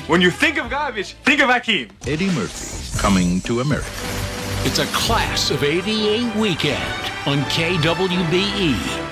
When you think of garbage, think of Akeem. Eddie Murphy, coming to America. It's a Class of '88 weekend on KWBE.